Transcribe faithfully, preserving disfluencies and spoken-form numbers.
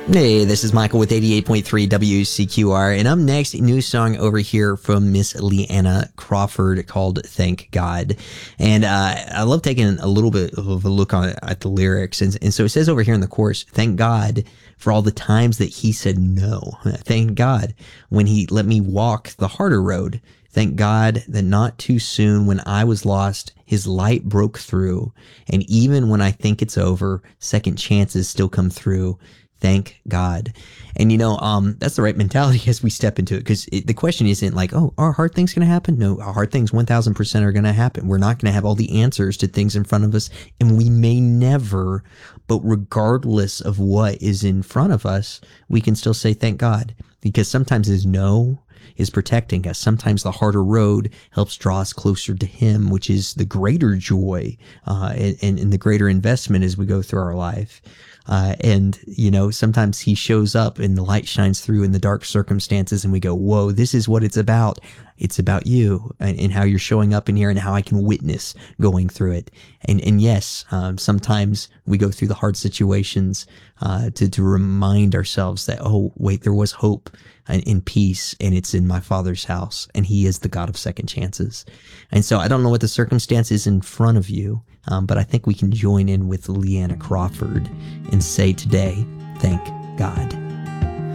Hey, this is Michael with eighty-eight point three W C Q R, and up next, a new song over here from Miss Leanna Crawford called Thank God. And uh, I love taking a little bit of a look on at the lyrics. And, and so it says over here in the chorus, thank God for all the times that he said no. Thank God when he let me walk the harder road. Thank God that not too soon when I was lost, his light broke through. And even when I think it's over, second chances still come through. Thank God. And, you know, um, that's the right mentality as we step into it, because the question isn't like, oh, are hard things going to happen? No, hard things one thousand percent are going to happen. We're not going to have all the answers to things in front of us, and we may never, but regardless of what is in front of us, we can still say thank God, because sometimes his no is protecting us. Sometimes the harder road helps draw us closer to him, which is the greater joy uh, and, and the greater investment as we go through our life. Uh, and, you know, sometimes he shows up and the light shines through in the dark circumstances and we go, whoa, this is what it's about. It's about you and, and how you're showing up in here and how I can witness going through it. And, and yes, um, sometimes we go through the hard situations, uh, to, to remind ourselves that, oh, wait, there was hope and in peace, and it's in my Father's house, and he is the God of second chances. And so I don't know what the circumstance is in front of you, um, but I think we can join in with Leanna Crawford and say today, thank God.